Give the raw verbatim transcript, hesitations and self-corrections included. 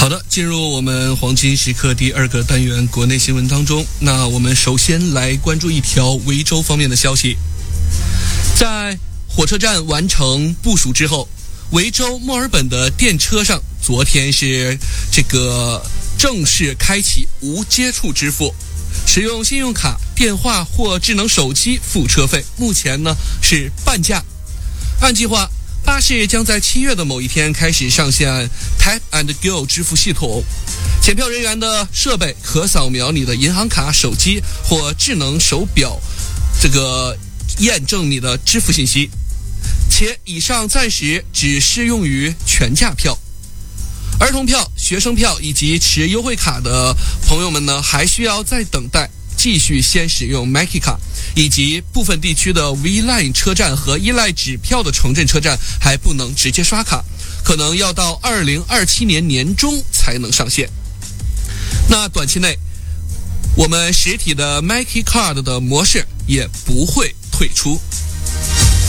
好的，进入我们黄金时刻第二个单元国内新闻当中，那我们首先来关注一条维州方面的消息。在火车站完成部署之后，维州墨尔本的电车上昨天是这个正式开启无接触支付，使用信用卡、电话或智能手机付车费，目前呢是半价。按计划，巴士将在七月的某一天开始上线 Tap and Go 支付系统，检票人员的设备可扫描你的银行卡、手机或智能手表，这个验证你的支付信息，且以上暂时只适用于全价票。儿童票、学生票以及持优惠卡的朋友们呢，还需要再等待，继续先使用 Mackie 卡，以及部分地区的 V-Line 车站和依赖纸票的城镇车站还不能直接刷卡，可能要到二零二七年年中才能上线。那短期内，我们实体的 Mackie Card 的模式也不会退出。